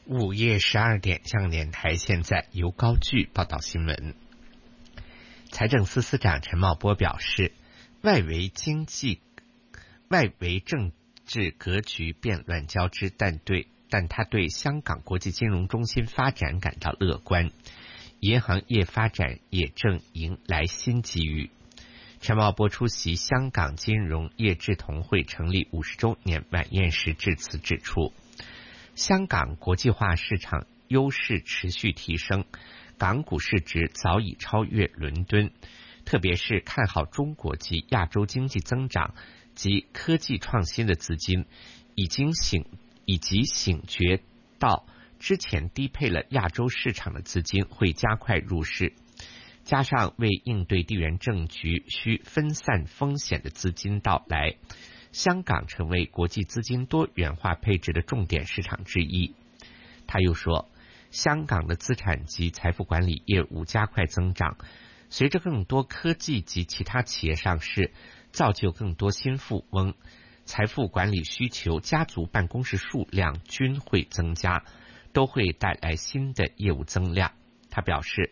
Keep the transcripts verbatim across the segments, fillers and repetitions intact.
午夜十二点，香港电台现在由高炬报道新闻。财政司司长陈茂波表示，外围经济、外围政治格局变乱交织，但对但他对香港国际金融中心发展感到乐观，银行业发展也正迎来新机遇。陈茂波出席香港金融业志同会成立五十周年晚宴时致辞指出，香港国际化市场优势持续提升，港股市值早已超越伦敦，特别是看好中国及亚洲经济增长及科技创新的资金，已经醒以及醒觉到之前低配了亚洲市场的资金会加快入市，加上为应对地缘政局需分散风险的资金到来，香港成为国际资金多元化配置的重点市场之一。他又说，香港的资产及财富管理业务加快增长，随着更多科技及其他企业上市，造就更多新富翁，财富管理需求、家族办公室数量均会增加，都会带来新的业务增量。他表示，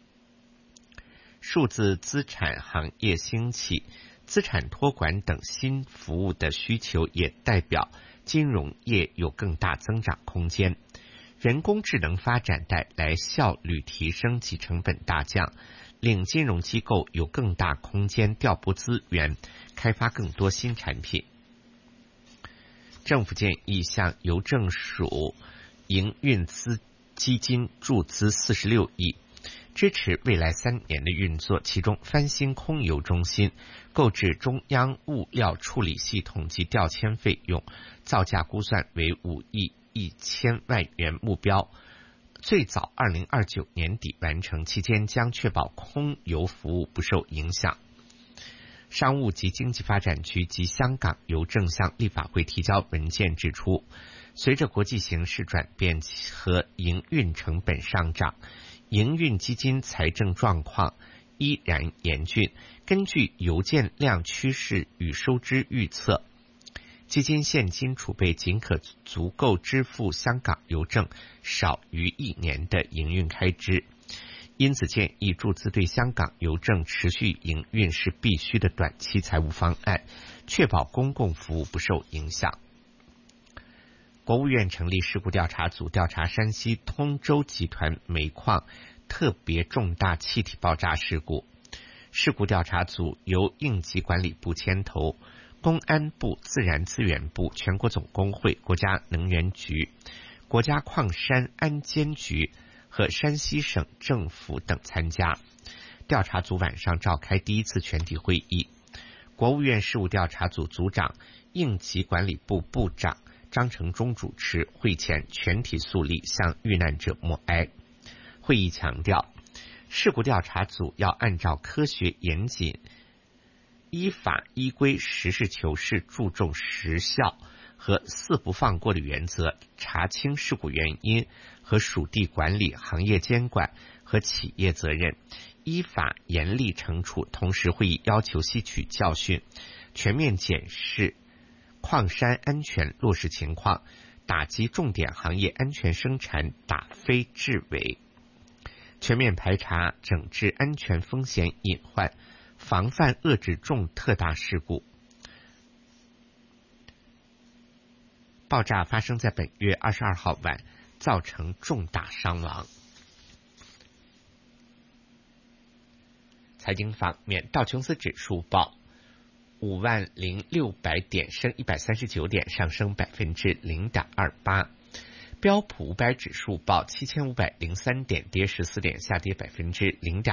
数字资产行业兴起，资产托管等新服务的需求也代表金融业有更大增长空间。人工智能发展带来效率提升及成本大降，令金融机构有更大空间调拨资源，开发更多新产品。政府建议向邮政署营运资基金注资四十六亿，支持未来三年的运作，其中翻新空邮中心、购置中央物料处理系统及调迁费用，造价估算为五亿一千万元，目标最早二零二九年底完成，期间将确保空邮服务不受影响。商务及经济发展局及香港邮政向立法会提交文件指出，随着国际形势转变和营运成本上涨，营运基金财政状况依然严峻。根据邮件量趋势与收支预测，基金现金储备仅可足够支付香港邮政少于一年的营运开支，因此建议注资对香港邮政持续营运是必须的短期财务方案，确保公共服务不受影响。国务院成立事故调查组，调查山西通州集团煤矿特别重大气体爆炸事故。事故调查组由应急管理部牵头，公安部、自然资源部、全国总工会、国家能源局、国家矿山安监局和山西省政府等参加。调查组晚上召开第一次全体会议，国务院事务调查组组长、应急管理部部长张成忠主持，会前全体肃立，向遇难者默哀。会议强调，事故调查组要按照科学严谨、依法依规、实事求是、注重实效和四不放过的原则，查清事故原因和属地管理、行业监管和企业责任，依法严厉惩处。同时，会议要求吸取教训，全面检视矿山安全落实情况，打击重点行业安全生产打非治伪，全面排查整治安全风险隐患，防范遏制重特大事故。爆炸发生在本月二十二号晚，造成重大伤亡。财经方面，道琼斯指数报五万零六百点，升一百三十九点，上升百分之零点二八。标普五百指数报七千五百零三点，跌十四点，下跌百分之零点